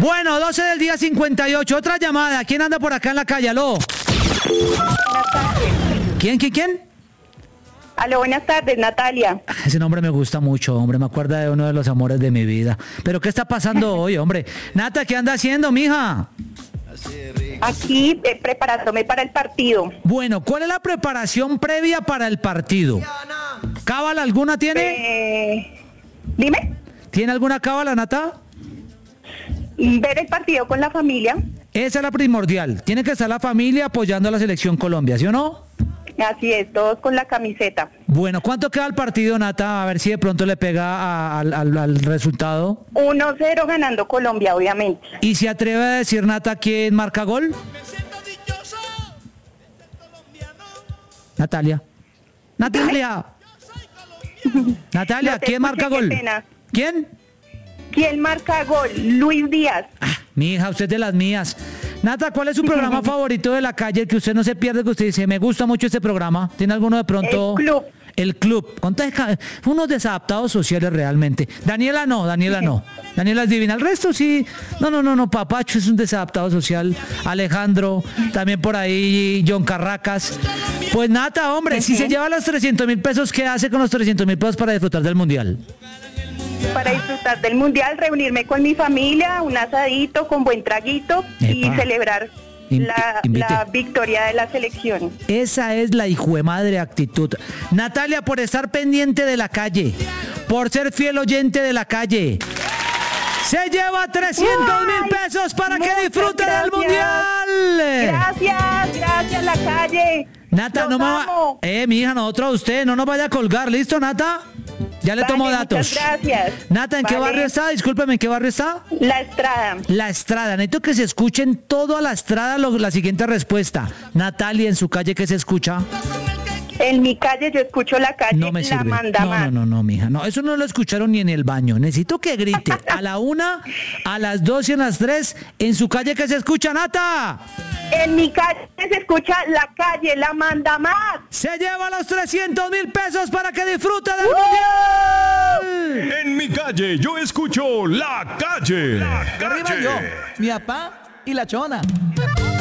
Bueno, 12 del día 58. Otra llamada. ¿Quién anda por acá en la calle? Aló. ¿Quién? Aló, buenas tardes, Natalia. Ese nombre me gusta mucho, hombre. Me acuerda de uno de los amores de mi vida. ¿Pero qué está pasando hoy, hombre? Nata, ¿qué anda haciendo, mija? Aquí preparándome para el partido. Bueno, ¿cuál es la preparación previa para el partido? ¿Cábala alguna tiene? Dime. ¿Tiene alguna cábala, Nata? Ver el partido con la familia. Esa es la primordial. Tiene que estar la familia apoyando a la selección Colombia, ¿sí o no? Así es, todos con la camiseta. Bueno, ¿cuánto queda el partido, Nata? A ver si de pronto le pega al resultado. 1-0 ganando Colombia, obviamente. ¿Y se atreve a decir, Nata, quién marca gol? Natalia. Natalia, No te ¿quién marca escuché, gol? qué pena. ¿Quién? ¿Quién marca gol? Luis Díaz. Mi hija, usted es de las mías. Nata, ¿cuál es su programa favorito de la calle que usted no se pierde, que usted dice, me gusta mucho este programa? ¿Tiene alguno de pronto? El Club. El Club. Unos desadaptados sociales realmente. Daniela no. Daniela es divina. El resto sí. No. Papacho es un desadaptado social. Alejandro, también por ahí John Carracas. Pues Nata, hombre, si se lleva los 300.000 pesos, ¿qué hace con los 300.000 pesos para disfrutar del Mundial? Para disfrutar del Mundial, reunirme con mi familia, un asadito con buen traguito y Epa. celebrar la victoria de la selección. Esa es la hijuemadre actitud. Natalia, por estar pendiente de la calle, por ser fiel oyente de la calle, se lleva 300.000 pesos para que disfrute del Mundial. Gracias, la calle. Nata, no me va. amo. Mi hija, nosotros a usted, no nos vaya a colgar, ¿listo, Nata? Ya le tomo datos. Muchas gracias. Nata, ¿en qué Vale. barrio está? Discúlpeme, ¿en qué barrio está? La Estrada. La Estrada. Necesito que se escuchen todo a La Estrada la siguiente respuesta. Natalia, en su calle, ¿qué se escucha? En mi calle yo escucho la calle No me La sirve. Manda Más. No, mija. No, eso no lo escucharon ni en el baño. Necesito que grite a la 1, a las 2 y a las 3. En su calle, ¿qué se escucha, Nata? En mi calle se escucha la calle La Manda Más. Se lleva los 300.000 pesos para que disfrute del Mundial. En mi calle yo escucho la calle. Arriba yo, mi papá y la chona.